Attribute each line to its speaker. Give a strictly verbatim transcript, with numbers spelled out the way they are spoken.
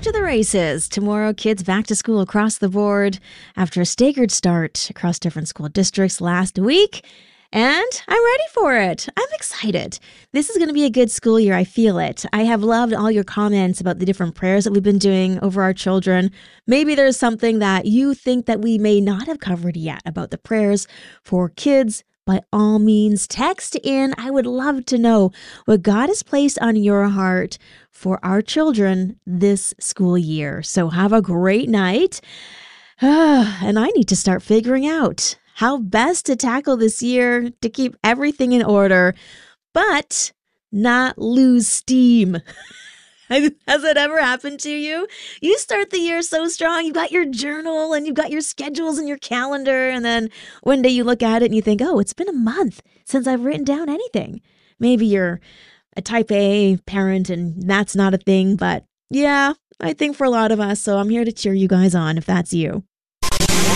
Speaker 1: to the races. Tomorrow, kids back to school across the board after a staggered start across different school districts last week. And I'm ready for it. I'm excited. This is going to be a good school year. I feel it. I have loved all your comments about the different prayers that we've been doing over our children. Maybe there's something that you think that we may not have covered yet about the prayers for kids. By all means, text in. I would love to know what God has placed on your heart for our children this school year. So have a great night. And I need to start figuring out how best to tackle this year to keep everything in order, but not lose steam. Has it ever happened to you? You start the year so strong. You've got your journal and you've got your schedules and your calendar. And then one day you look at it and you think, oh, it's been a month since I've written down anything. Maybe you're a type A parent and that's not a thing. But yeah, I think for a lot of us. So I'm here to cheer you guys on if that's you.